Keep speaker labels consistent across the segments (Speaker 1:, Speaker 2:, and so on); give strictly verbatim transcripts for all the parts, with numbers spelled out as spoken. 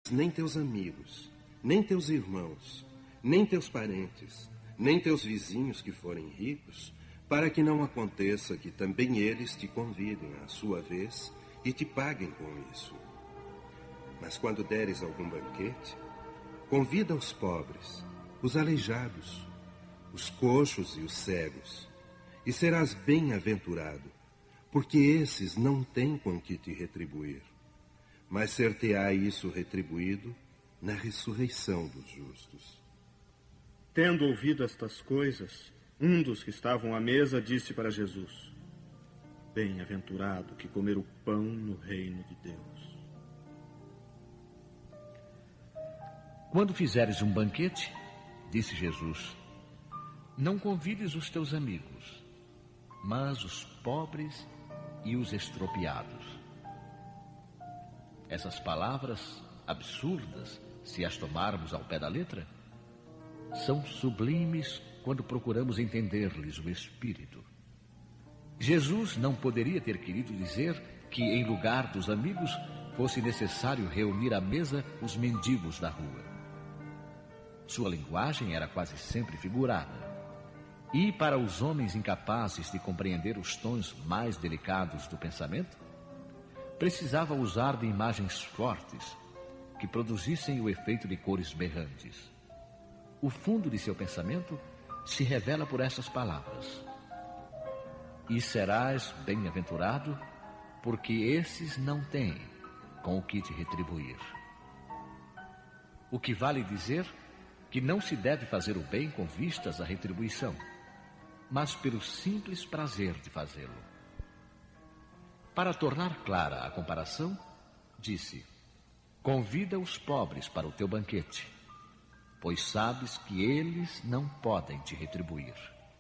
Speaker 1: nem teus amigos, nem teus irmãos, nem teus parentes, nem teus vizinhos que forem ricos, para que não aconteça que também eles te convidem à sua vez e te paguem com isso. Mas quando deres algum banquete, convida os pobres, os aleijados, os coxos e os cegos, e serás bem-aventurado, porque esses não têm com que te retribuir, mas ser-te-á isso retribuído na ressurreição dos justos.
Speaker 2: Tendo ouvido estas coisas, um dos que estavam à mesa disse para Jesus: Bem-aventurado que comer o pão no reino de Deus.
Speaker 3: Quando fizeres um banquete, disse Jesus, não convides os teus amigos, mas os pobres e os estropiados. Essas palavras absurdas, se as tomarmos ao pé da letra, são sublimes quando procuramos entender-lhes o espírito. Jesus não poderia ter querido dizer que, em lugar dos amigos, fosse necessário reunir à mesa os mendigos da rua. Sua linguagem era quase sempre figurada. E, para os homens incapazes de compreender os tons mais delicados do pensamento, precisava usar de imagens fortes que produzissem o efeito de cores berrantes. O fundo de seu pensamento se revela por essas palavras: E serás bem-aventurado, porque esses não têm com o que te retribuir. O que vale dizer que não se deve fazer o bem com vistas à retribuição, mas pelo simples prazer de fazê-lo. Para tornar clara a comparação, disse: Convida os pobres para o teu banquete, pois sabes que eles não podem te retribuir.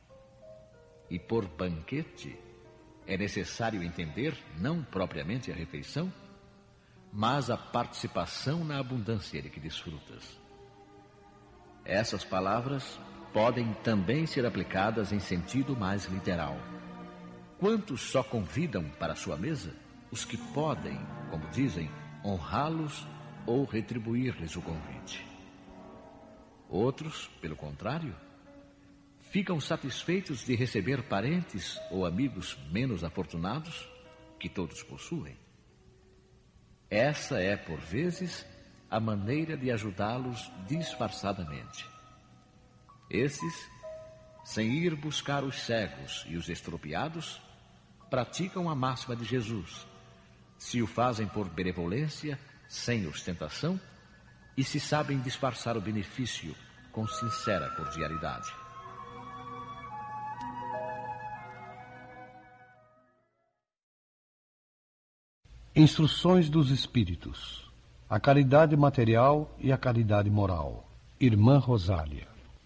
Speaker 3: E por banquete é necessário entender não propriamente a refeição, mas a participação na abundância de que desfrutas. Essas palavras podem também ser aplicadas em sentido mais literal. Quantos só convidam para a sua mesa os que podem, como dizem, honrá-los ou retribuir-lhes o convite? Outros, pelo contrário, ficam satisfeitos de receber parentes ou amigos menos afortunados, que todos possuem. Essa é, por vezes, a maneira de ajudá-los disfarçadamente. Esses, sem ir buscar os cegos e os estropiados, praticam a máxima de Jesus, se o fazem por benevolência, sem ostentação, e se sabem disfarçar o benefício com sincera cordialidade.
Speaker 4: Instruções dos Espíritos: a caridade material e a caridade moral. Irmã Rosália.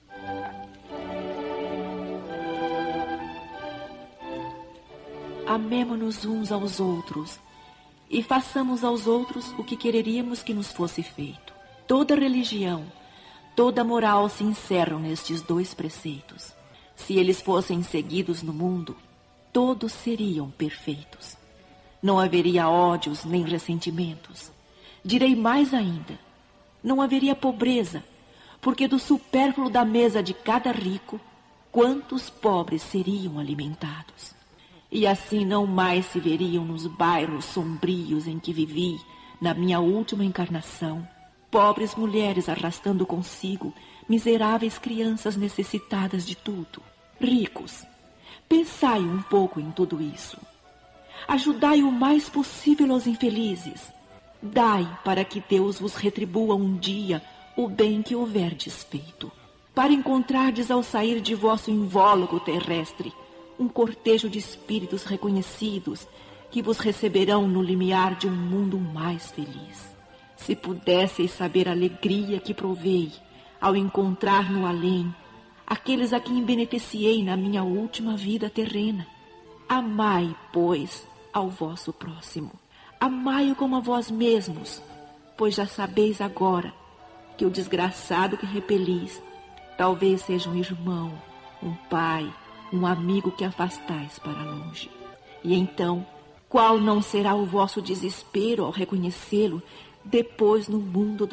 Speaker 5: Amemo-nos uns aos outros e façamos aos outros o que quereríamos que nos fosse feito. Toda religião, toda moral se encerram nestes dois preceitos. Se eles fossem seguidos no mundo, todos seriam perfeitos. Não haveria ódios nem ressentimentos. Direi mais ainda, não haveria pobreza, porque do supérfluo da mesa de cada rico, quantos pobres seriam alimentados? E assim não mais se veriam nos bairros sombrios em que vivi, na minha última encarnação, pobres mulheres arrastando consigo miseráveis crianças necessitadas de tudo. Ricos, pensai um pouco em tudo isso. Ajudai o mais possível aos infelizes. Dai para que Deus vos retribua um dia o bem que houverdes feito. Para encontrardes ao sair de vosso invólucro terrestre um cortejo de espíritos reconhecidos que vos receberão no limiar de um mundo mais feliz. Se pudesseis saber a alegria que provei ao encontrar no além aqueles a quem beneficiei na minha última vida terrena. Amai, pois, ao vosso próximo. Amai-o como a vós mesmos, pois já sabeis agora que o desgraçado que repelis talvez seja um irmão, um pai, um amigo que afastais para longe. E então, qual não será o vosso desespero ao reconhecê-lo depois no mundo do